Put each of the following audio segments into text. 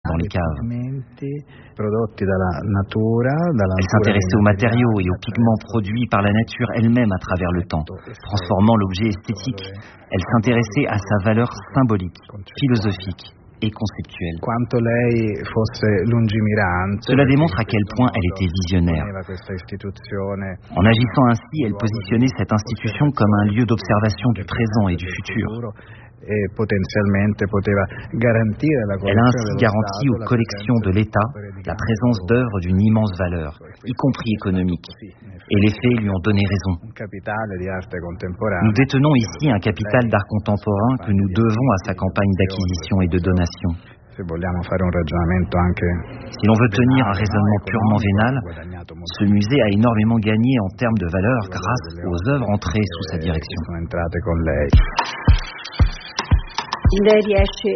dans les caves. Elle s'intéressait aux matériaux et aux pigments produits par la nature elle-même à travers le temps, transformant l'objet esthétique. Elle s'intéressait à sa valeur symbolique, philosophique et conceptuelle. Cela démontre à quel point elle était visionnaire. En agissant ainsi, elle positionnait cette institution comme un lieu d'observation du présent et du futur. Elle a ainsi garanti aux collections de l'État la présence d'œuvres d'une immense valeur, y compris économique. Et les faits lui ont donné raison. Nous détenons ici un capital d'art contemporain que nous devons à sa campagne d'acquisition et de donation. Si l'on veut tenir un raisonnement purement vénal, ce musée a énormément gagné en termes de valeur grâce aux œuvres entrées sous sa direction. Elle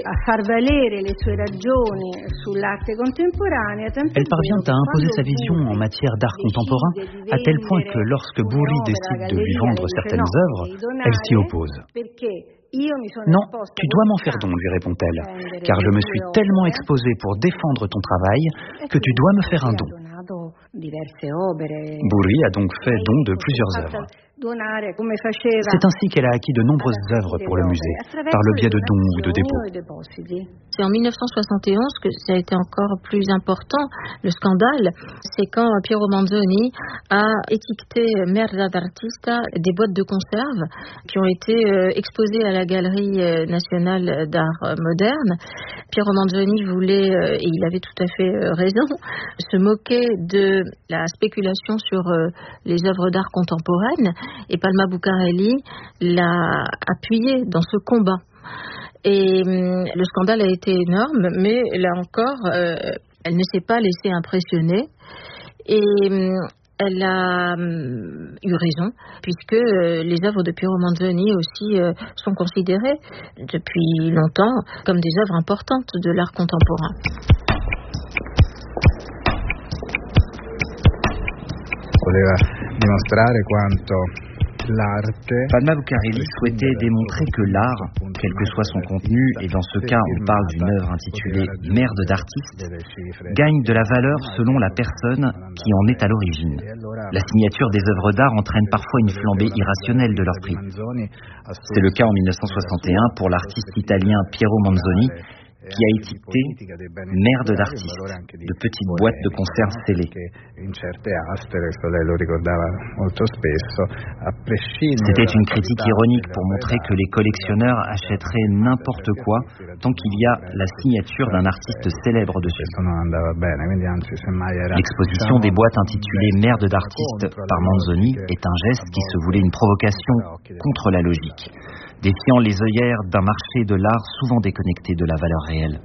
parvient à imposer sa vision en matière d'art contemporain à tel point que lorsque Burri décide de lui vendre certaines œuvres, elle s'y oppose. Non, tu dois m'en faire don, lui répond-elle, car je me suis tellement exposée pour défendre ton travail que tu dois me faire un don. Burri a donc fait don de plusieurs œuvres. C'est ainsi qu'elle a acquis de nombreuses œuvres pour le musée, par le biais de dons ou de dépôts. C'est en 1971 que ça a été encore plus important, le scandale. C'est quand Piero Manzoni a étiqueté Merda d'Artista des boîtes de conserve qui ont été exposées à la Galerie nationale d'art moderne. Piero Manzoni voulait, et il avait tout à fait raison, se moquer de la spéculation sur les œuvres d'art contemporaines. Et Palma Bucarelli l'a appuyé dans ce combat. Et le scandale a été énorme, mais là encore, elle ne s'est pas laissée impressionner. Et elle a eu raison, puisque les œuvres de Piero Manzoni aussi sont considérées depuis longtemps comme des œuvres importantes de l'art contemporain. Palma Bucarelli souhaitait démontrer que l'art, quel que soit son contenu, et dans ce cas on parle d'une œuvre intitulée Merde d'artiste, gagne de la valeur selon la personne qui en est à l'origine. La signature des œuvres d'art entraîne parfois une flambée irrationnelle de leur prix. C'est le cas en 1961 pour l'artiste italien Piero Manzoni, qui a étiqueté Merde d'artiste, de petites boîtes de conserve scellées. C'était une critique ironique pour montrer que les collectionneurs achèteraient n'importe quoi tant qu'il y a la signature d'un artiste célèbre dessus. L'exposition des boîtes intitulées Merde d'artiste par Manzoni est un geste qui se voulait une provocation contre la logique, défiant les œillères d'un marché de l'art souvent déconnecté de la valeur réelle.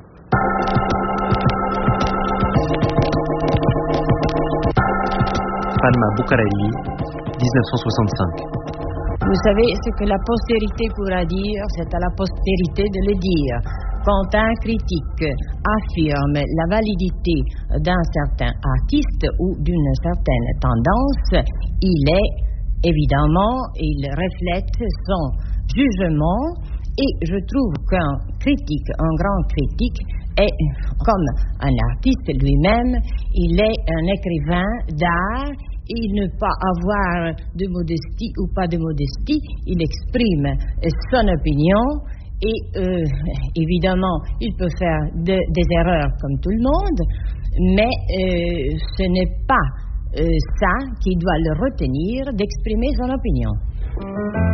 Palma Bucarelli, 1965. Vous savez, ce que la postérité pourra dire, c'est à la postérité de le dire. Quand un critique affirme la validité d'un certain artiste ou d'une certaine tendance, il reflète son jugement, et je trouve qu'un critique, un grand critique, est comme un artiste lui-même, il est un écrivain d'art. Il ne peut pas avoir de modestie ou pas de modestie, il exprime son opinion et évidemment il peut faire des erreurs comme tout le monde, mais ce n'est pas ça qui doit le retenir d'exprimer son opinion.